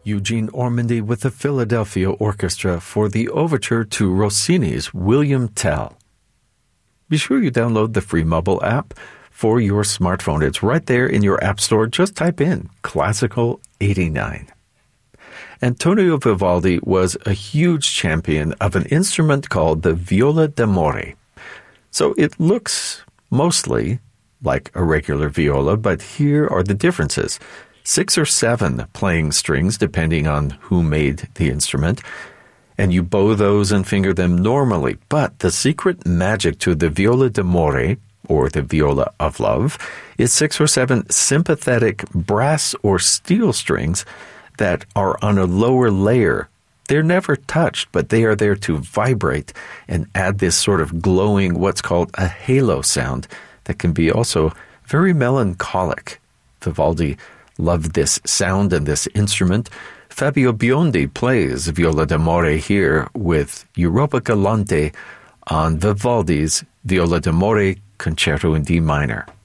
Eugene Ormandy with the Philadelphia Orchestra for the overture to Rossini's William Tell. Be sure you download the free mobile app for your smartphone. It's right there in your app store. Just type in Classical 89. Antonio Vivaldi was a huge champion of an instrument called the viola d'amore. So it looks mostly like a regular viola, but here are the differences. 6 or 7 playing strings, depending on who made the instrument, and you bow those and finger them normally. But the secret magic to the viola d'amore, or the viola of love, is 6 or 7 sympathetic brass or steel strings that are on a lower layer. They're never touched, but they are there to vibrate and add this sort of glowing, what's called a halo sound that can be also very melancholic. Vivaldi loved this sound and this instrument. Fabio Biondi plays viola d'amore here with Europa Galante on Vivaldi's Viola d'amore Concerto in D minor.